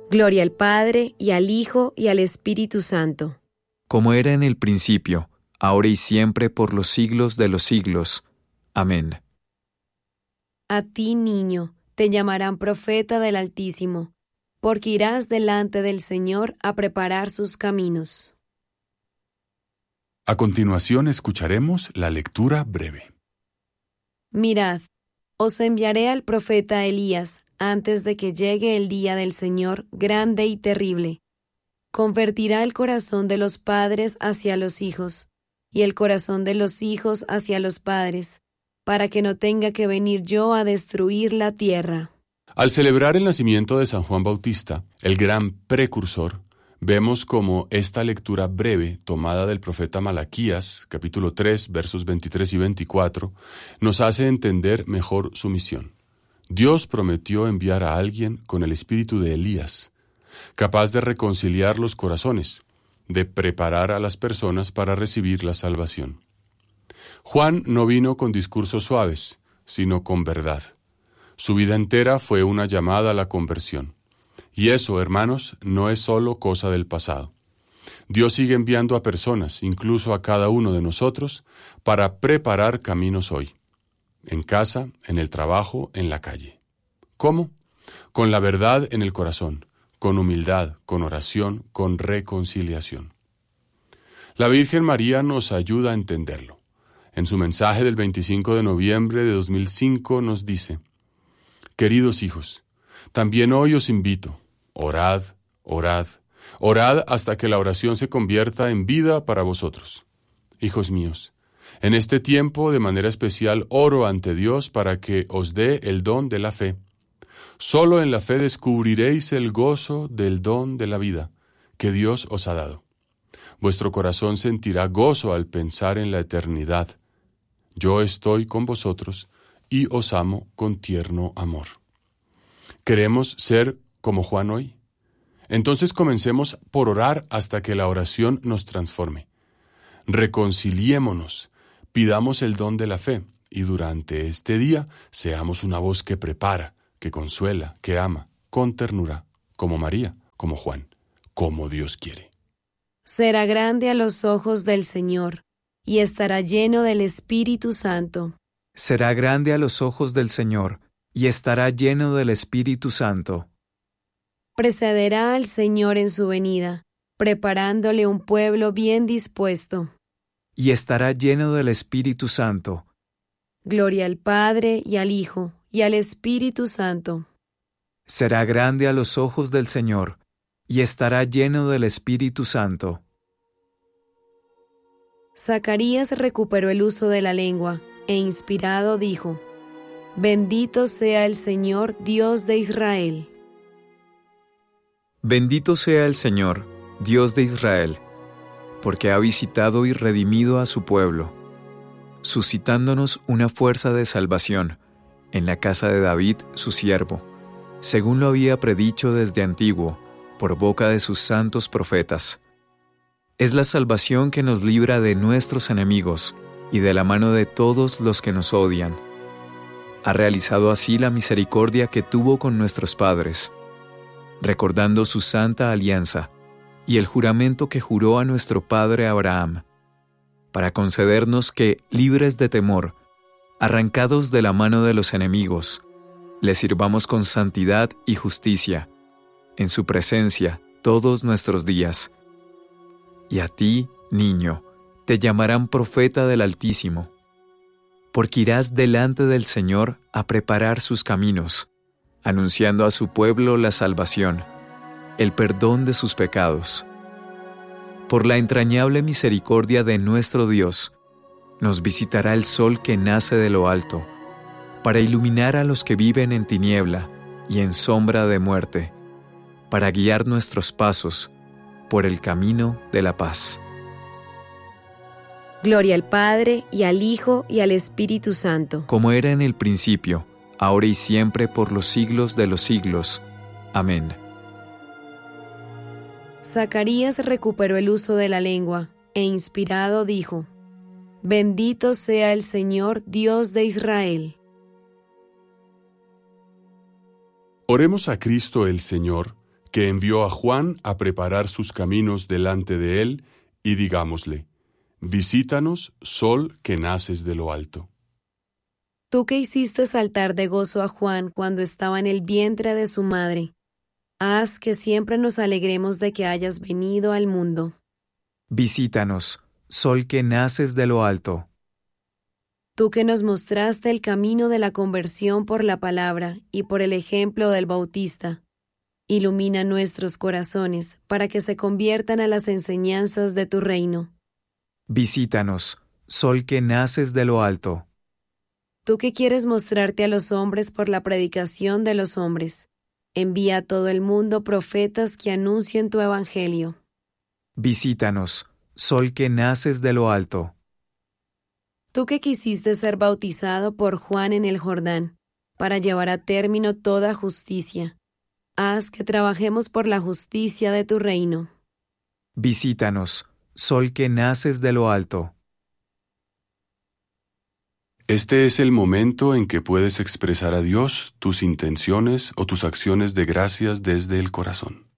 Gloria al Padre, y al Hijo, y al Espíritu Santo. Como era en el principio, ahora y siempre, por los siglos de los siglos. Amén. A ti, niño, te llamarán profeta del Altísimo, porque irás delante del Señor a preparar sus caminos. A continuación escucharemos la lectura breve. Mirad, os enviaré al profeta Elías antes de que llegue el día del Señor grande y terrible. Convertirá el corazón de los padres hacia los hijos, y el corazón de los hijos hacia los padres, para que no tenga que venir yo a destruir la tierra. Al celebrar el nacimiento de San Juan Bautista, el gran precursor, vemos como esta lectura breve, tomada del profeta Malaquías, capítulo 3, versos 23 y 24, nos hace entender mejor su misión. Dios prometió enviar a alguien con el espíritu de Elías, capaz de reconciliar los corazones, de preparar a las personas para recibir la salvación. Juan no vino con discursos suaves, sino con verdad. Su vida entera fue una llamada a la conversión. Y eso, hermanos, no es solo cosa del pasado. Dios sigue enviando a personas, incluso a cada uno de nosotros, para preparar caminos hoy. En casa, en el trabajo, en la calle. ¿Cómo? Con la verdad en el corazón, con humildad, con oración, con reconciliación. La Virgen María nos ayuda a entenderlo. En su mensaje del 25 de noviembre de 2005 nos dice: Queridos hijos, también hoy os invito, orad, orad, orad hasta que la oración se convierta en vida para vosotros. Hijos míos, en este tiempo de manera especial oro ante Dios para que os dé el don de la fe. Solo en la fe descubriréis el gozo del don de la vida que Dios os ha dado. Vuestro corazón sentirá gozo al pensar en la eternidad. Yo estoy con vosotros y os amo con tierno amor. ¿Queremos ser como Juan hoy? Entonces comencemos por orar hasta que la oración nos transforme. Reconciliémonos, pidamos el don de la fe y durante este día seamos una voz que prepara, que consuela, que ama, con ternura, como María, como Juan, como Dios quiere. Será grande a los ojos del Señor, y estará lleno del Espíritu Santo. Será grande a los ojos del Señor, y estará lleno del Espíritu Santo. Precederá al Señor en su venida, preparándole un pueblo bien dispuesto. Y estará lleno del Espíritu Santo. Gloria al Padre, y al Hijo, y al Espíritu Santo. Será grande a los ojos del Señor, y estará lleno del Espíritu Santo. Zacarías recuperó el uso de la lengua, e inspirado dijo: Bendito sea el Señor, Dios de Israel. Bendito sea el Señor, Dios de Israel, porque ha visitado y redimido a su pueblo, suscitándonos una fuerza de salvación en la casa de David, su siervo, según lo había predicho desde antiguo, por boca de sus santos profetas. Es la salvación que nos libra de nuestros enemigos y de la mano de todos los que nos odian. Ha realizado así la misericordia que tuvo con nuestros padres, recordando su santa alianza y el juramento que juró a nuestro padre Abraham, para concedernos que, libres de temor, arrancados de la mano de los enemigos, le sirvamos con santidad y justicia, en su presencia todos nuestros días. Y a ti, niño, te llamarán profeta del Altísimo, porque irás delante del Señor a preparar sus caminos, anunciando a su pueblo la salvación, el perdón de sus pecados. Por la entrañable misericordia de nuestro Dios, nos visitará el sol que nace de lo alto, para iluminar a los que viven en tiniebla y en sombra de muerte, para guiar nuestros pasos por el camino de la paz. Gloria al Padre, y al Hijo, y al Espíritu Santo. Como era en el principio, ahora y siempre, por los siglos de los siglos. Amén. Zacarías recuperó el uso de la lengua, e inspirado dijo: Bendito sea el Señor, Dios de Israel. Oremos a Cristo el Señor, que envió a Juan a preparar sus caminos delante de él, y digámosle: visítanos, sol que naces de lo alto. Tú que hiciste saltar de gozo a Juan cuando estaba en el vientre de su madre, haz que siempre nos alegremos de que hayas venido al mundo. Visítanos, sol que naces de lo alto. Tú que nos mostraste el camino de la conversión por la palabra y por el ejemplo del Bautista, ilumina nuestros corazones para que se conviertan a las enseñanzas de tu reino. Visítanos, sol que naces de lo alto. Tú que quieres mostrarte a los hombres por la predicación de los hombres, envía a todo el mundo profetas que anuncien tu evangelio. Visítanos, sol que naces de lo alto. Tú que quisiste ser bautizado por Juan en el Jordán, para llevar a término toda justicia, haz que trabajemos por la justicia de tu reino. Visítanos, sol que naces de lo alto. Este es el momento en que puedes expresar a Dios tus intenciones o tus acciones de gracias desde el corazón.